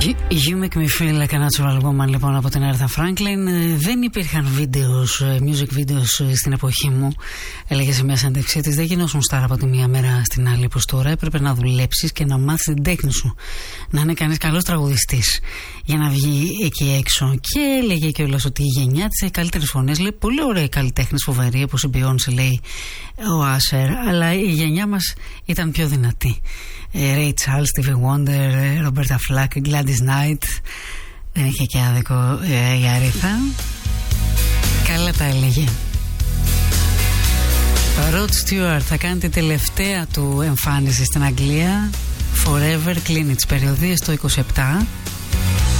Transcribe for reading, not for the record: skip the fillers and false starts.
You Make Me Feel Like a Natural Woman, λοιπόν, από την Aretha Franklin. Δεν υπήρχαν music videos στην εποχή μου, έλεγε σε μια συνέντευξή της. Δεν γινόσουν στάρα από τη μία μέρα στην άλλη όπως τώρα. Έπρεπε να δουλέψεις και να μάθεις την τέχνη σου, να είναι κανείς καλός τραγουδιστής για να βγει εκεί έξω. Και έλεγε κιόλας ότι η γενιά της έχει καλύτερες φωνές. Λέει πολύ ωραία καλλιτέχνες, φοβερή, όπως η Beyoncé, λέει ο Asher, αλλά η γενιά μας ήταν πιο δυνατή. Ray Charles, Stevie Wonder, Roberta Flack, Gladys Knight. Δεν είχε και άδικο η Aretha. Καλά τα έλεγε. Ο Rod Stewart θα κάνει την τελευταία του εμφάνιση στην Αγγλία. Forever, κλείνει τις περιοδίες το 27.